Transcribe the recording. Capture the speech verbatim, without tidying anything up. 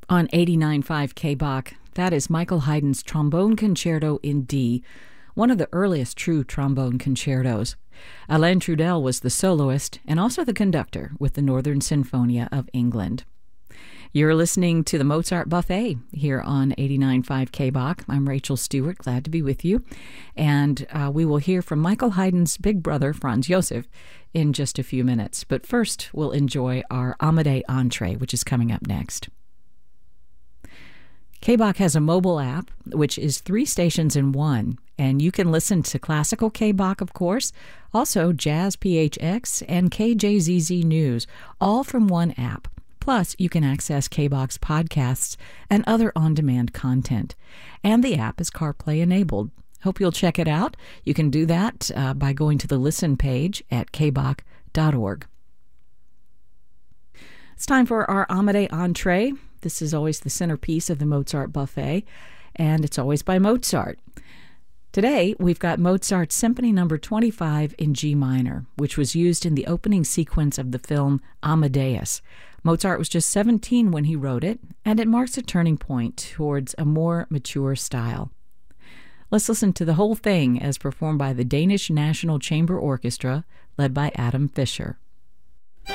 On eighty-nine point five K B O C, that is Michael Haydn's Trombone Concerto in D, one of the earliest true trombone concertos. Alain Trudel was the soloist and also the conductor with the Northern Sinfonia of England. You're listening to the Mozart Buffet here on eighty-nine point five K B O C. I'm Rachel Stewart, glad to be with you. And uh, we will hear from Michael Haydn's big brother, Franz Josef, in just a few minutes. But first, we'll enjoy our Amadei Entree, which is coming up next. K B O C has a mobile app, which is three stations in one, and you can listen to classical K B O C, of course, also Jazz P H X and K J Z Z News, all from one app. Plus, you can access K B O C's podcasts and other on-demand content. And the app is CarPlay enabled. Hope you'll check it out. You can do that uh, by going to the Listen page at k b o c dot org. It's time for our Amadei Entree. This is always the centerpiece of the Mozart Buffet, and it's always by Mozart. Today, we've got Mozart's Symphony Number twenty-five in G minor, which was used in the opening sequence of the film Amadeus. Mozart was just seventeen when he wrote it, and it marks a turning point towards a more mature style. Let's listen to the whole thing as performed by the Danish National Chamber Orchestra, led by Adam Fischer.